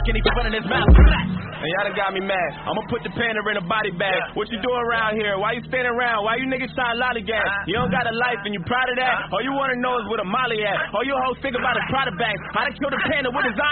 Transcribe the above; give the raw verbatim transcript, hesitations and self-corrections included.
and he running his mouth. And y'all done got me mad. I'ma put the panda in a body bag. Yeah. What you doing around here? Why you standing around? Why you niggas trying to lollygag? Uh, you don't got a life and you proud of that? Uh, All you wanna know is where the molly at. All you hoes think about is product bags. I done killed a panda with his eye.